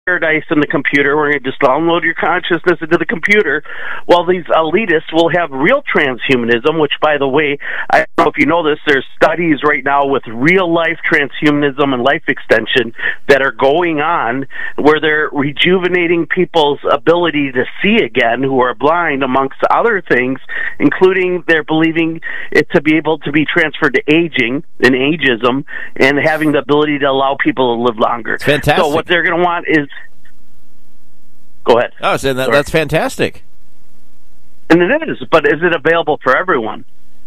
paradise in the computer. We're going to just download your consciousness into the computer. While these elitists will have real transhumanism, which, by the way, I don't know if you know this, there's studies right now with real-life transhumanism and life extension that are going on where they're rejuvenating people's ability to see again who are blind, amongst other things, including they're believing it to be able to be transferred to aging and ageism and having the ability to allow people to live longer. Fantastic. So what they're going to want is... Go ahead. Oh, so that's fantastic. And it is, but is it available for everyone?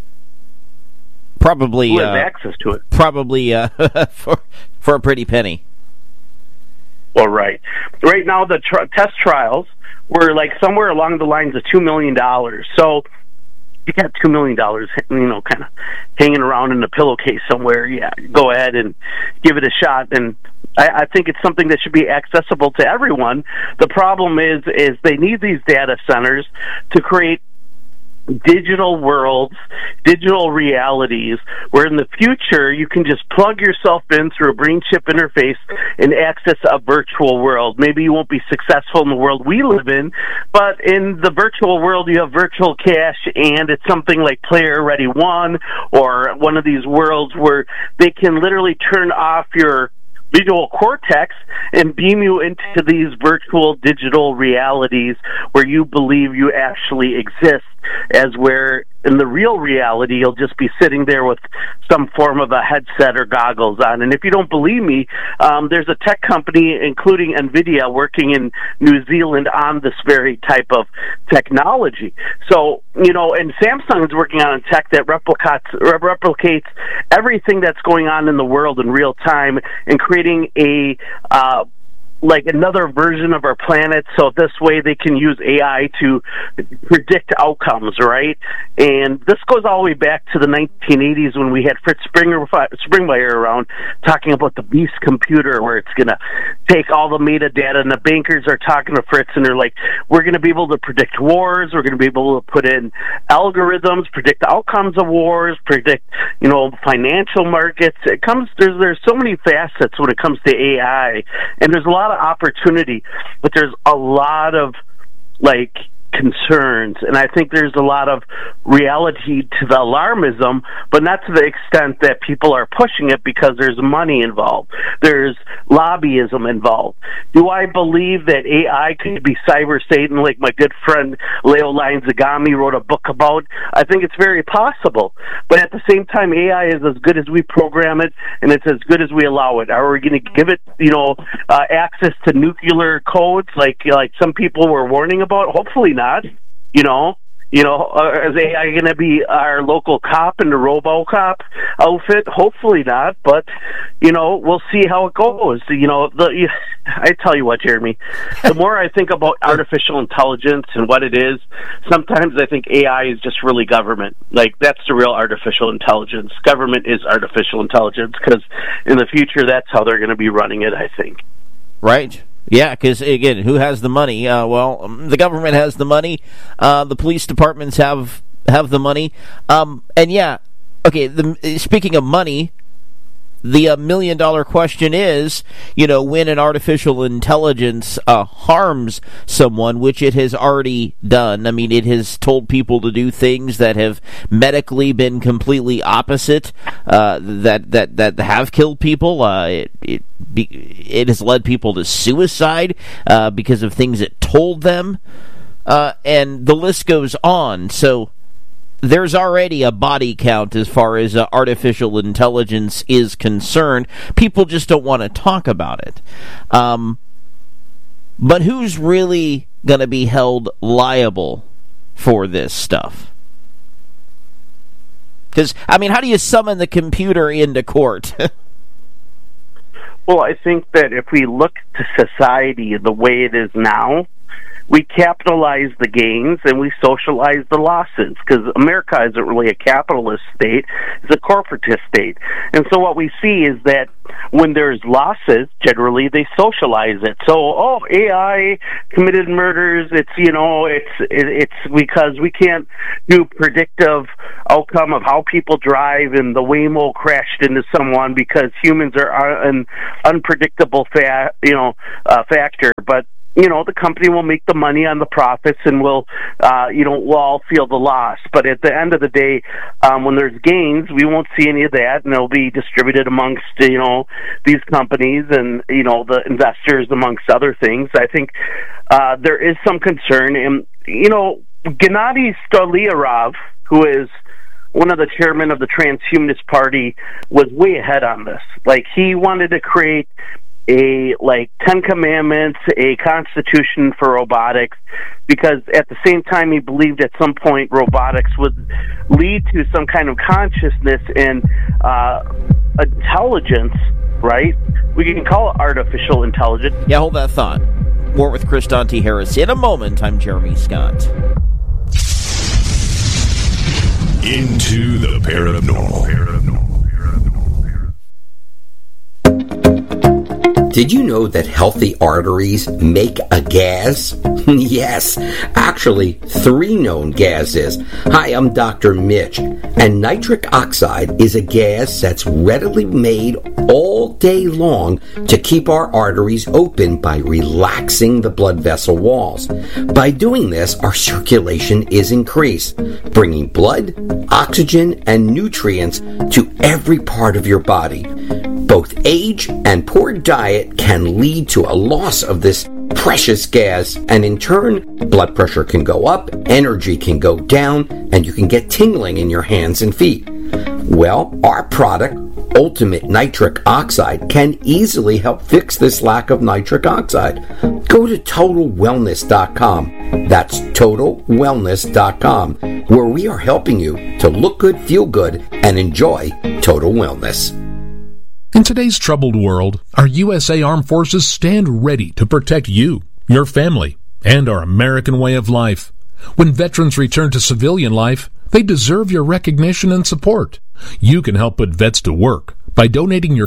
Probably. Who has access to it? Probably for a pretty penny. Well, right. Right now, the test trials were like somewhere along the lines of $2 million. So you got $2 million, kind of hanging around in a pillowcase somewhere. Yeah, go ahead and give it a shot. And I think it's something that should be accessible to everyone. The problem is they need these data centers to create digital worlds, digital realities, where in the future you can just plug yourself in through a brain chip interface and access a virtual world. Maybe you won't be successful in the world we live in, but in the virtual world you have virtual cash, and it's something like Player Ready One or one of these worlds where they can literally turn off your visual cortex and beam you into these virtual digital realities where you believe you actually exist, as where in the real reality you'll just be sitting there with some form of a headset or goggles on. And if you don't believe me, there's a tech company, including NVIDIA, working in New Zealand on this very type of technology. So, and Samsung is working on a tech that replicates everything that's going on in the world in real time and creating a like another version of our planet, so this way they can use AI to predict outcomes, right? And this goes all the way back to the 1980s when we had Fritz Springmeier around talking about the Beast computer, where it's going to take all the metadata, and the bankers are talking to Fritz, and they're like, we're going to be able to predict wars, we're going to be able to put in algorithms, predict the outcomes of wars, predict, financial markets. There's so many facets when it comes to AI, and there's a lot of opportunity, but there's a lot of concerns, and I think there's a lot of reality to the alarmism, but not to the extent that people are pushing it, because there's money involved. There's lobbyism involved. Do I believe that AI could be cyber Satan, like my good friend Leo Zagami wrote a book about? I think it's very possible, but at the same time, AI is as good as we program it, and it's as good as we allow it. Are we going to give it, access to nuclear codes like some people were warning about? Hopefully not. Is AI going to be our local cop in the RoboCop outfit? Hopefully not, but, we'll see how it goes. I tell you what, Jeremy, the more I think about artificial intelligence and what it is, sometimes I think AI is just really government. That's the real artificial intelligence. Government is artificial intelligence, because in the future, that's how they're going to be running it, I think. Right. Yeah, because, again, who has the money? The government has the money. The police departments have the money. Speaking of money, the $1 million question is, when an artificial intelligence harms someone, which it has already done. I mean, it has told people to do things that have medically been completely opposite, that have killed people. It has led people to suicide because of things it told them, and the list goes on. So there's already a body count as far as artificial intelligence is concerned. People just don't want to talk about it. But who's really going to be held liable for this stuff? Because, how do you summon the computer into court? Well, I think that if we look to society the way it is now, we capitalize the gains and we socialize the losses, because America isn't really a capitalist state, it's a corporatist state. And so what we see is that when there's losses, generally they socialize it. So, AI committed murders, it's because we can't do predictive outcome of how people drive and the Waymo crashed into someone, because humans are an unpredictable factor. But the company will make the money on the profits, and we'll all feel the loss. But at the end of the day, when there's gains, we won't see any of that, and they'll be distributed amongst, these companies and, the investors, amongst other things. I think there is some concern. And, Gennady Stolyarov, who is one of the chairmen of the Transhumanist Party, was way ahead on this. Like, he wanted to create a 10 Commandments, a constitution for robotics, because at the same time he believed at some point robotics would lead to some kind of consciousness and intelligence, right? We can call it artificial intelligence. Yeah, hold that thought. More with Chris Dante Harris in a moment. I'm Jeremy Scott. Into the paranormal. Did you know that healthy arteries make a gas? Yes, actually 3 known gases. Hi, I'm Dr. Mitch, and nitric oxide is a gas that's readily made all day long to keep our arteries open by relaxing the blood vessel walls. By doing this, our circulation is increased, bringing blood, oxygen, and nutrients to every part of your body. Both age and poor diet can lead to a loss of this precious gas, and in turn, blood pressure can go up, energy can go down, and you can get tingling in your hands and feet. Well, our product, Ultimate Nitric Oxide, can easily help fix this lack of nitric oxide. Go to TotalWellness.com. That's TotalWellness.com, where we are helping you to look good, feel good, and enjoy total wellness. In today's troubled world, our USA Armed Forces stand ready to protect you, your family, and our American way of life. When veterans return to civilian life, they deserve your recognition and support. You can help put vets to work by donating your